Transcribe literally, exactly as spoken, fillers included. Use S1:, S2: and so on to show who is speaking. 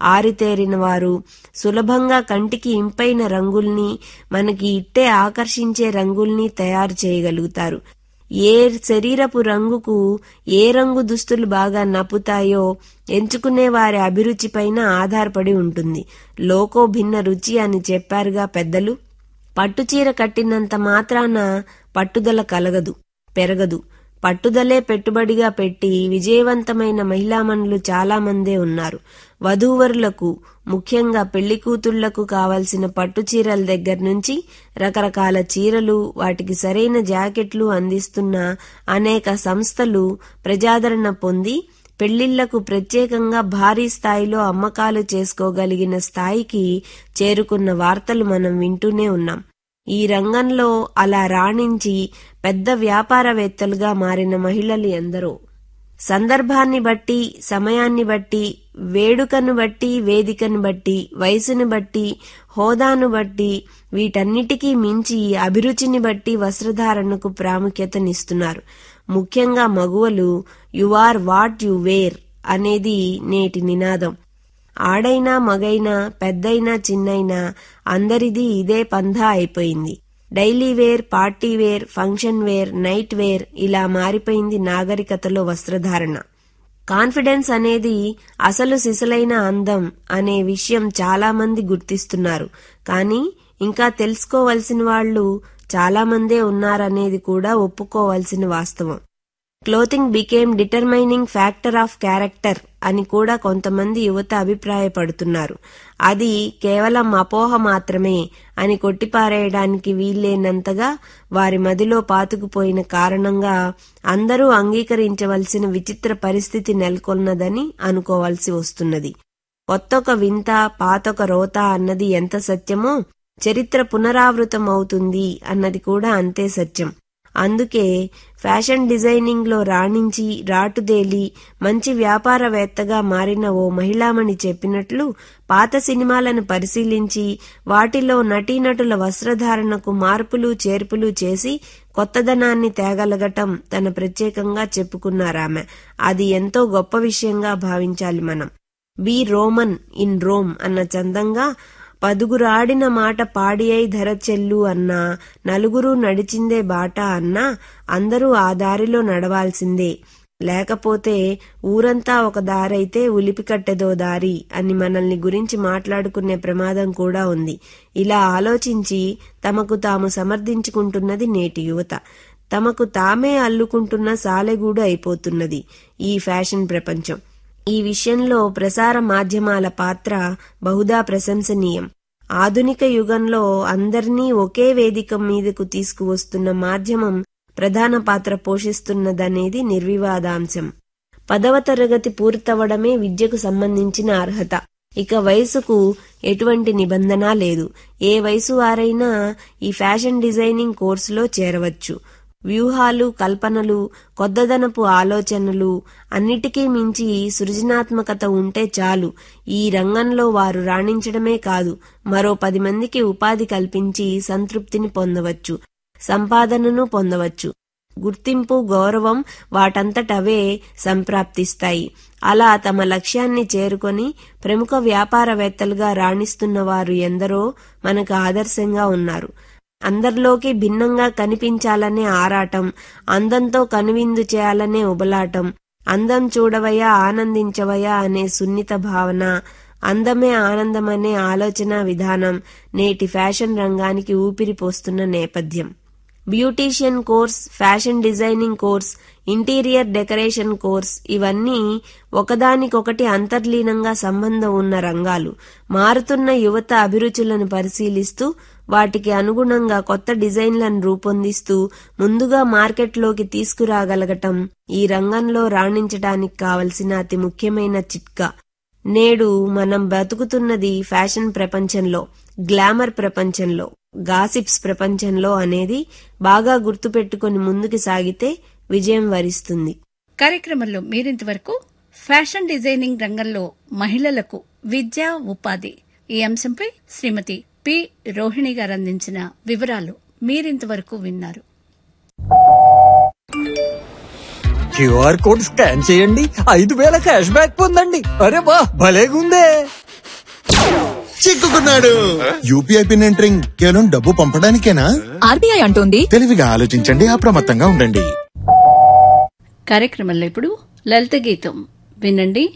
S1: ఆరితేరిన వారు సులభంగా కంటికి ఇంపైన రంగుల్ని, మనకి ఇట్టే ఆకర్షించే రంగుల్ని తయారు చేయగలుగుతారు. ఏ శరీరపు రంగుకు ఏ రంగు దుస్తులు బాగా నప్పుతాయో ఎంచుకునే వారి అభిరుచిపైన ఆధారపడి ఉంటుంది. లోకో భిన్న రుచి అని చెప్పారుగా పెద్దలు. పట్టుచీర కట్టినంత మాత్రాన పట్టుదల కలగదు, పెరగదు. పట్టుదలే పెట్టుబడిగా పెట్టి విజయవంతమైన మహిళామణులు చాలా మందే ఉన్నారు. వధూవరులకు, ముఖ్యంగా పెళ్లి కూతుళ్లకు కావలసిన పట్టుచీరల దగ్గర నుంచి రకరకాల చీరలు, వాటికి సరైన జాకెట్లు అందిస్తున్న అనేక సంస్థలు ప్రజాదరణ పొంది పెళ్లిళ్లకు ప్రత్యేకంగా భారీ స్థాయిలో అమ్మకాలు చేసుకోగలిగిన స్థాయికి చేరుకున్న వార్తలు మనం వింటూనే ఉన్నాం. ఈ రంగంలో అలా రాణించి పెద్ద వ్యాపారవేత్తలుగా మారిన మహిళలు ఎందరో. సందర్భాన్ని బట్టి, సమయాన్ని బట్టి, వేడుకను బట్టి, వేదికను బట్టి, వయసును బట్టి, హోదాను బట్టి, వీటన్నిటికీ మించి అభిరుచిని బట్టి వస్త్రధారణకు ప్రాముఖ్యతనిస్తున్నారు. ముఖ్యంగా మగువలు you are what you wear అనేది నేటి నినాదం. ఆడైనా మగైనా, పెద్దైనా చిన్నైనా అందరిది ఇదే పంథా అయిపోయింది. Daily wear, party wear, function wear, night wear ఇలా మారిపోయింది నాగరికతలో వస్త్రధారణ. కాన్ఫిడెన్స్ అనేది అసలు సిసలైన అందం అనే విషయం చాలా మంది గుర్తిస్తున్నారు. కానీ ఇంకా తెలుసుకోవలసిన వాళ్లు చాలా మందే ఉన్నారనేది కూడా ఒప్పుకోవాల్సిన వాస్తవం. Clothing became determining factor of character అని కూడా కొంతమంది యువత అభిప్రాయపడుతున్నారు. అది కేవలం అపోహ మాత్రమే అని కొట్టిపారేయడానికి వీల్లేనంతగా వారి మదిలో పాతుకుపోయిన కారణంగా అందరూ అంగీకరించవలసిన విచిత్ర పరిస్థితి నెలకొన్నదని అనుకోవాల్సి వస్తున్నది. కొత్తొక వింత, పాతొక రోత అన్నది ఎంత సత్యమో చరిత్ర పునరావృతం అవుతుంది అన్నది కూడా అంతే సత్యం. అందుకే ఫ్యాషన్ డిజైనింగ్ లో రాణించి రాటుదేలి మంచి వ్యాపారవేత్తగా మారిన ఓ మహిళామణి చెప్పినట్లు పాత సినిమాలను పరిశీలించి వాటిలో నటీనటుల వస్త్రధారణకు మార్పులు చేర్పులు చేసి కొత్తదనాన్ని తేగలగటం తన ప్రత్యేకంగా చెప్పుకున్నారామె. అది ఎంతో గొప్ప విషయంగా భావించాలి మనం. బి రోమన్ ఇన్ రోమ్ అన్న చందంగా పదుగురాడిన మాట పాడి అయి ధర చెల్లు అన్నా, నలుగురు నడిచిందే బాట అన్నా అందరూ ఆ దారిలో నడవాల్సిందే. లేకపోతే ఊరంతా ఒక దారైతే ఉలిపికట్టెదో దారి అని మనల్ని గురించి మాట్లాడుకునే ప్రమాదం కూడా ఉంది. ఇలా ఆలోచించి తమకు తాము సమర్థించుకుంటున్నది నేటి యువత. తమకు తామే అల్లుకుంటున్న సాలెగూడు అయిపోతున్నది ఈ ఫ్యాషన్ ప్రపంచం. ఈ విషయంలో ప్రసార మాధ్యమాల పాత్ర బహుదా ప్రశంసనీయం. ఆధునిక యుగంలో అందర్నీ ఒకే వేదిక మీదకు తీసుకువస్తున్న మాధ్యమం ప్రధాన పాత్ర పోషిస్తున్నదనేది నిర్వివాదాంశం. పదవ తరగతి పూర్తవడమే విద్యకు సంబంధించిన అర్హత. ఇక వయసుకు ఎటువంటి నిబంధన లేదు. ఏ వయసు వారైనా ఈ ఫ్యాషన్ డిజైనింగ్ కోర్సులో చేరవచ్చు. వ్యూహాలు, కల్పనలు, కొత్తదనపు ఆలోచనలు అన్నిటికీ మించి సృజనాత్మకత ఉంటే చాలు. ఈ రంగంలో వారు రాణించడమే కాదు, మరో పది మందికి ఉపాధి కల్పించి సంతృప్తిని పొందవచ్చు, సంపాదనను పొందవచ్చు. గుర్తింపు, గౌరవం వాటంతటవే సంప్రాప్తిస్తాయి. అలా తమ లక్ష్యాన్ని చేరుకొని ప్రముఖ వ్యాపారవేత్తలుగా రాణిస్తున్న వారు ఎందరో మనకు ఆదర్శంగా ఉన్నారు. అందరిలోకి భిన్నంగా కనిపించాలనే ఆరాటం, అందంతో కనువిందు చేయాలనే ఉబలాటం, అందం చూడవయ్యా ఆనందించవయ్యా అనే సున్నిత భావన, అందమే ఆనందమనే ఆలోచన విధానం నేటి ఫ్యాషన్ రంగానికి ఊపిరి పోస్తున్న నేపథ్యం. Beautician course, fashion designing course, interior decoration course ఇవన్నీ ఒకదానికొకటి అంతర్లీనంగా సంబంధం ఉన్న రంగాలు. మారుతున్న యువత అభిరుచులను పరిశీలిస్తూ వాటికి అనుగుణంగా కొత్త డిజైన్లను రూపొందిస్తూ ముందుగా మార్కెట్లోకి తీసుకురాగలగటం ఈ రంగంలో రాణించడానికి కావలసిన అతి ముఖ్యమైన చిట్కా. నేడు మనం బతుకుతున్నది ఫ్యాషన్ ప్రపంచంలో, గ్లామర్ ప్రపంచంలో, గాసిప్స్ ప్రపంచంలో అనేది బాగా గుర్తుపెట్టుకుని ముందుకు సాగితే విజయం వరిస్తుంది.
S2: కార్యక్రమంలో మీరింతవరకు ఫ్యాషన్ డిజైనింగ్ రంగంలో మహిళలకు విద్య, ఉపాధి ఈ అంశంపై శ్రీమతి పి రోహిణి గారు అందించిన వివరాలు మీరింతవరకు విన్నారు.
S3: క్యూఆర్ కోడ్ స్కాన్ చేయండి, ఐదు వేల క్యాష్ బ్యాక్ పొందండి. అరే బా, భలేగుందే. చిక్కుకున్నాడు. యూపీఐ పిన్ ఎంటరింగ్ కేవలం డబ్బు పంపడానికేనా?
S4: ఆర్బీఐ అంటోంది
S3: తెలివిగా ఆలోచించండి, అప్రమత్తంగా ఉండండి.
S2: కార్యక్రమంలో ఇప్పుడు లలిత గీతం వినండి.